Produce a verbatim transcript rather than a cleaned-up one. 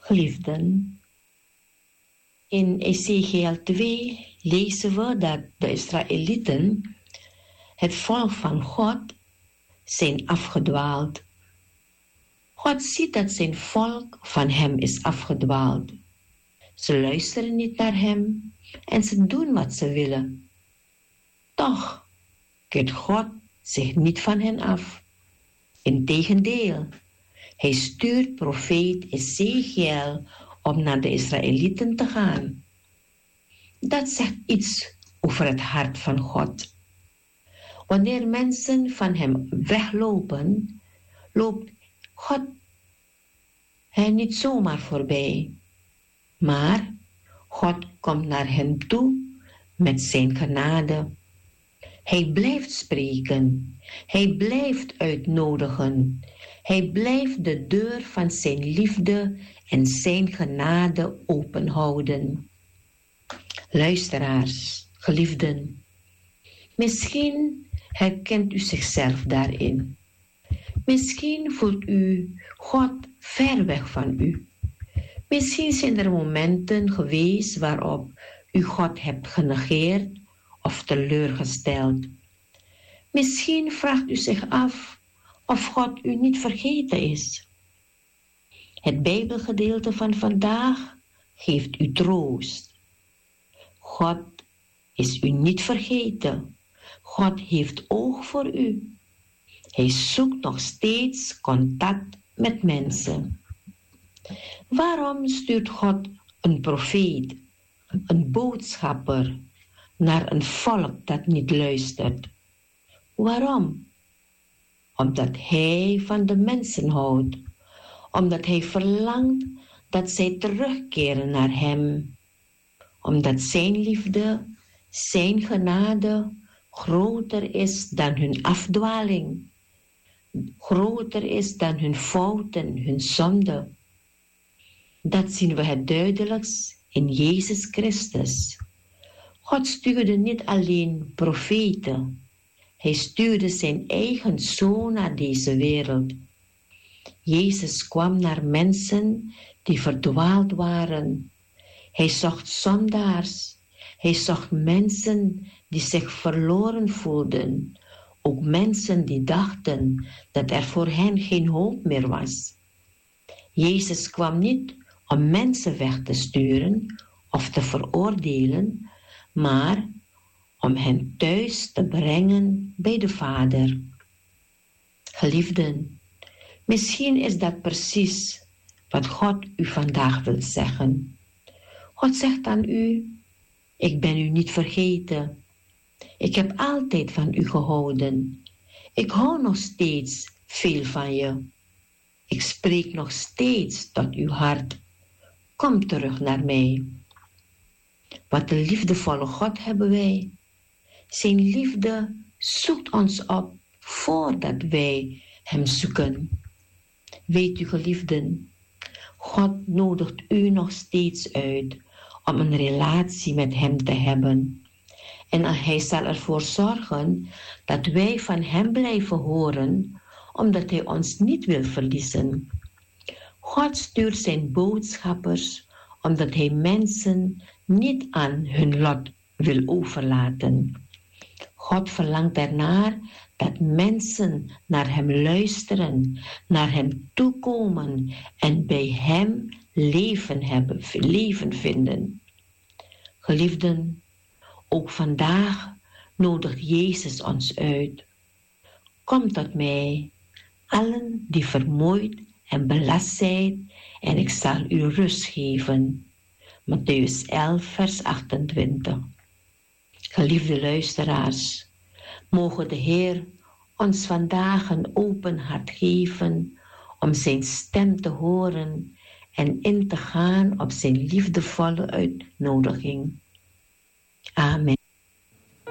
Geliefden, in Ezekiel twee lezen we dat de Israëlieten, het volk van God, zijn afgedwaald. God ziet dat zijn volk van hem is afgedwaald. Ze luisteren niet naar hem en ze doen wat ze willen. Toch keert God zich niet van hen af. Integendeel, hij stuurt profeet Ezekiel om naar de Israëlieten te gaan. Dat zegt iets over het hart van God. Wanneer mensen van hem weglopen, loopt God hen niet zomaar voorbij. Maar God komt naar hen toe met zijn genade. Hij blijft spreken. Hij blijft uitnodigen. Hij blijft de deur van zijn liefde en zijn genade openhouden. Luisteraars, geliefden, misschien herkent u zichzelf daarin. Misschien voelt u God ver weg van u. Misschien zijn er momenten geweest waarop u God hebt genegeerd of teleurgesteld. Misschien vraagt u zich af of God u niet vergeten is. Het Bijbelgedeelte van vandaag geeft u troost. God is u niet vergeten. God heeft oog voor u. Hij zoekt nog steeds contact met mensen. Waarom stuurt God een profeet, een boodschapper, naar een volk dat niet luistert? Waarom? Omdat hij van de mensen houdt. Omdat hij verlangt dat zij terugkeren naar hem. Omdat zijn liefde, zijn genade groter is dan hun afdwaling. Groter is dan hun fouten, hun zonde. Dat zien we het duidelijkst in Jezus Christus. God stuurde niet alleen profeten. Hij stuurde zijn eigen zoon naar deze wereld. Jezus kwam naar mensen die verdwaald waren. Hij zocht zondaars. Hij zocht mensen die zich verloren voelden. Ook mensen die dachten dat er voor hen geen hoop meer was. Jezus kwam niet om mensen weg te sturen of te veroordelen, maar om hen thuis te brengen bij de Vader. Geliefden, misschien is dat precies wat God u vandaag wil zeggen. God zegt aan u, ik ben u niet vergeten. Ik heb altijd van u gehouden. Ik hou nog steeds veel van je. Ik spreek nog steeds tot uw hart. Kom terug naar mij. Wat een liefdevolle God hebben wij. Zijn liefde zoekt ons op voordat wij hem zoeken. Weet u, geliefden, God nodigt u nog steeds uit om een relatie met hem te hebben. En hij zal ervoor zorgen dat wij van hem blijven horen, omdat hij ons niet wil verliezen. God stuurt zijn boodschappers, omdat hij mensen niet aan hun lot wil overlaten. God verlangt ernaar dat mensen naar hem luisteren, naar hem toekomen en bij hem leven hebben, leven vinden. Geliefden, ook vandaag nodigt Jezus ons uit. Kom tot mij, allen die vermoeid en belast zijn, en ik zal u rust geven. Mattheüs elf, vers achtentwintig. Geliefde luisteraars, mogen de Heer ons vandaag een open hart geven om zijn stem te horen en in te gaan op zijn liefdevolle uitnodiging. Amen.